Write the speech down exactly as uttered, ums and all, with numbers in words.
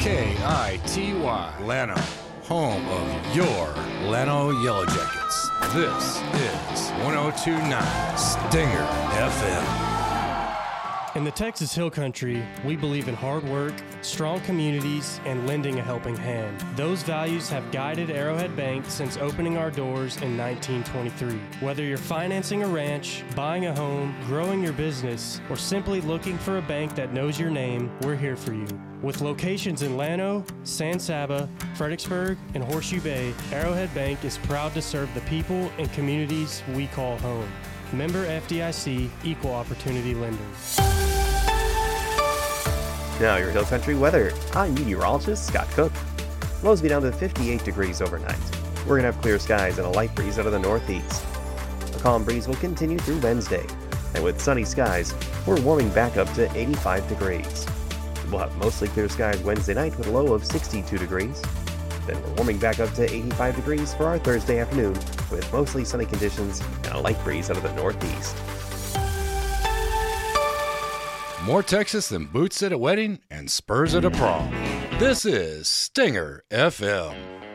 K I T Y, Llano, home of your Llano Yellow Jackets. This is one oh two point nine Stinger F M. In the Texas Hill Country, we believe in hard work, strong communities, and lending a helping hand. Those values have guided Arrowhead Bank since opening our doors in nineteen twenty-three. Whether you're financing a ranch, buying a home, growing your business, or simply looking for a bank that knows your name, we're here for you. With locations in Llano, San Saba, Fredericksburg, and Horseshoe Bay, Arrowhead Bank is proud to serve the people and communities we call home. Member F D I C, Equal Opportunity Lender. Now your Hill Country weather. I'm meteorologist Scott Cook. Lows be down to fifty-eight degrees overnight. We're going to have clear skies and a light breeze out of the northeast. A calm breeze will continue through Wednesday. And with sunny skies, we're warming back up to eighty-five degrees. We'll have mostly clear skies Wednesday night with a low of sixty-two degrees. Then we're warming back up to eighty-five degrees for our Thursday afternoon with mostly sunny conditions and a light breeze out of the northeast. More Texas than boots at a wedding and spurs at a prom. This is Stinger F M.